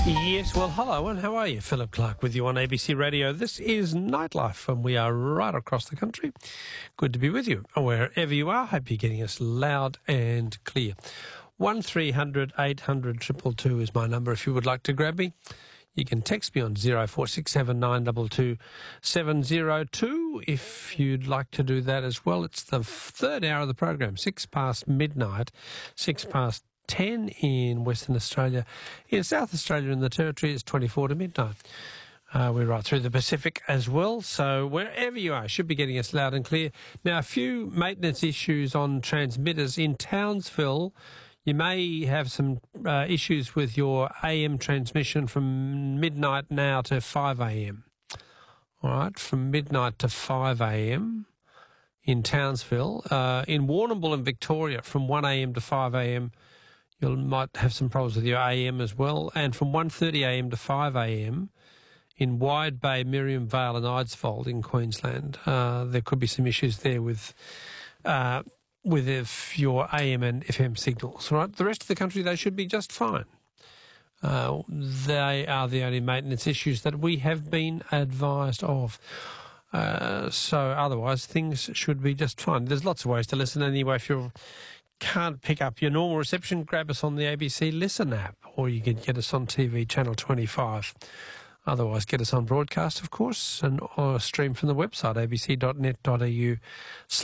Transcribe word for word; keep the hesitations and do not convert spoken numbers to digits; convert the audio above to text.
Yes, well, hello, and how are you? Philip Clark with you on A B C Radio. This is Nightlife, and we are right across the country. Good to be with you, wherever you are. Hope you're getting us loud and clear. one three hundred eight hundred two two two is my number if you would like to grab me. You can text me on zero four six seven nine two two seven zero two if you'd like to do that as well. It's the third hour of the program, six past midnight, six past ten in Western Australia. In South Australia and the Territory, it's twenty-four to midnight. Uh, we're right through the Pacific as well, so wherever you are, should be getting us loud and clear. Now, a few maintenance issues on transmitters in Townsville. You may have some uh, issues with your A M transmission from midnight now to five a m. All right, from midnight to five a m in Townsville. Uh, in Warrnambool and Victoria, from one a m to five a m, you might have some problems with your A M as well. And from one thirty a m to five a m in Wide Bay, Miriam Vale and Eidsvold in Queensland, uh, there could be some issues there with uh, with if your A M and F M signals. Right? The rest of the country, they should be just fine. Uh, they are the only maintenance issues that we have been advised of. Uh, so otherwise, things should be just fine. There's lots of ways to listen anyway. If you can't pick up your normal reception, grab us on the A B C Listen app, or you can get us on T V channel twenty-five. Otherwise, get us on broadcast, of course, and or stream from the website, abc.net.au